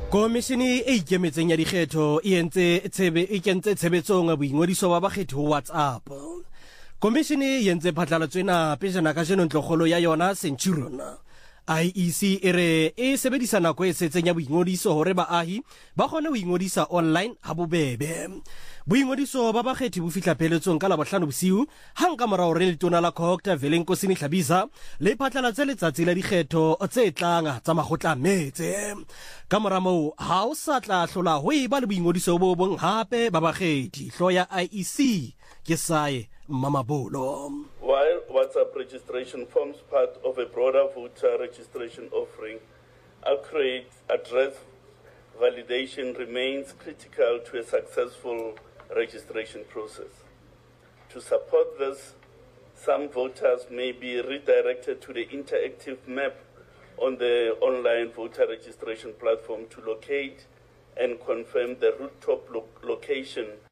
Komishini e ikemetseng ya dikgetho e kentse tshebetsong boingodiso ba bakgethi ho WhatsApp. Komishini e entse phatlalatso ena pejana ka jeno ntlokgolo ya yona Centurion. IEC ere e sebedisa nako e setseng ya boingodiso hore baahi ba kgone ho ingodisa online ha bobebe. Boingodiso ba bakgethi bo fihla pheletsong ka Labohlano bosiu hang ka morao re letona la Dr. Velenkosini Hlabiza le phatlalatse letsatsi la dikgetho tse tlang tsa makgotla a metse. Ka mora moo ha o sa tla hlola ho eba le boingodiso bo bong hape ba bakgethi. Hlo ya IEC ke Sae Mamabolo. While WhatsApp registration forms part of a broader voter registration offering, accurate address validation remains critical to a successful registration process. To support this, some voters may be redirected to the interactive map on the online voter registration platform to locate and confirm the rooftop location